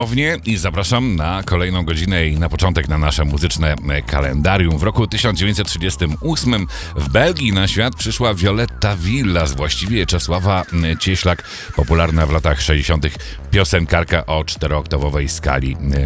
I zapraszam na kolejną godzinę i na początek na nasze muzyczne kalendarium. W roku 1938 w Belgii na świat przyszła Violetta Villas, właściwie Czesława Cieślak, popularna w latach 60. piosenkarka o 4-oktawowej skali